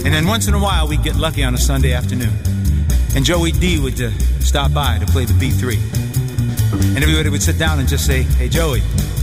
And then once in a while, we'd get lucky on a Sunday afternoon. And Joey D would stop by to play the B3. And everybody would sit down and just say, "Hey, Joey,